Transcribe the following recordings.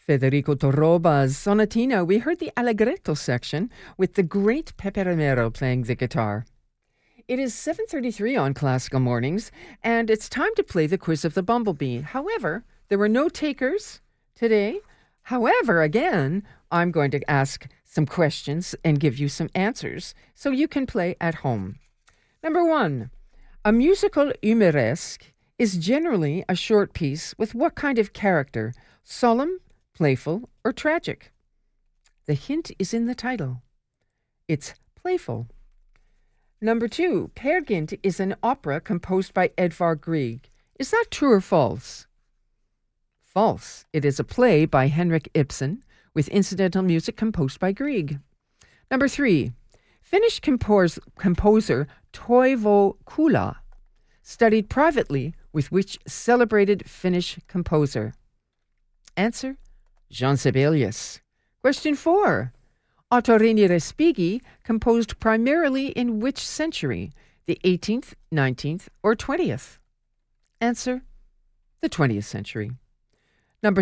Federico Torroba's Sonatina, we heard the Allegretto section with the great Pepe Romero playing the guitar. It is 7:33 on Classical Mornings, and it's time to play the Quiz of the Bumblebee. However, there were no takers today. However, again, I'm going to ask some questions and give you some answers so you can play at home. Number 1, a musical humoresque is generally a short piece with what kind of character? Solemn, playful, or tragic? The hint is in the title. It's playful. Number 2, Peer Gynt is an opera composed by Edvard Grieg. Is that true or false? False. It is a play by Henrik Ibsen with incidental music composed by Grieg. Number 3, Finnish composer Toivo Kula studied privately with which celebrated Finnish composer? Answer, Jean Sibelius. Question 4. Otto-René Respighi composed primarily in which century? The 18th, 19th, or 20th? Answer, the 20th century. Number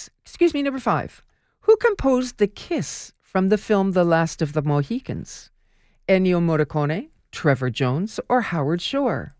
5. Who composed The Kiss from the film The Last of the Mohicans? Ennio Morricone, Trevor Jones, or Howard Shore?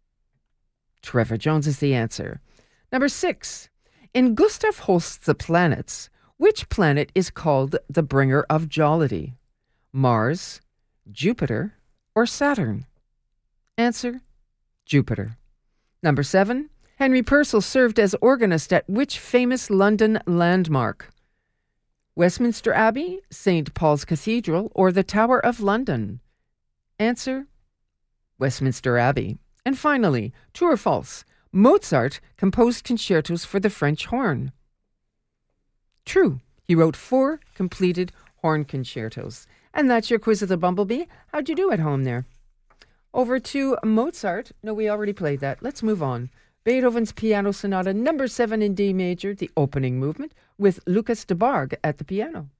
Trevor Jones is the answer. Number 6. In Gustav Holst's The Planets, which planet is called the bringer of jollity? Mars, Jupiter, or Saturn? Answer, Jupiter. Number 7. Henry Purcell served as organist at which famous London landmark? Westminster Abbey, St. Paul's Cathedral, or the Tower of London? Answer, Westminster Abbey. And finally, true or false, Mozart composed concertos for the French horn? True. He wrote 4 completed horn concertos. And that's your Quiz of the Bumblebee. How'd you do at home there? Over to Mozart. No, we already played that. Let's move on. Beethoven's Piano Sonata number 7 in D major, the opening movement, with Lucas de Barg at the piano.